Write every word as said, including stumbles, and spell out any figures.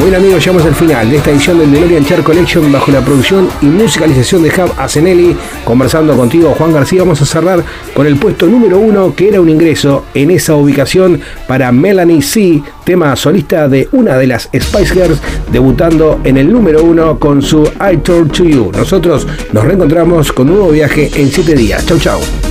Bueno amigos, llegamos al final de esta edición del DeLorean Chart Collection bajo la producción y musicalización de Jav Asenelli. Conversando contigo, Juan García, vamos a cerrar con el puesto número uno, que era un ingreso en esa ubicación para Melanie C, tema solista de una de las Spice Girls, debutando en el número uno con su I Talk to You. Nosotros nos reencontramos con un nuevo viaje en siete días. Chau, chau.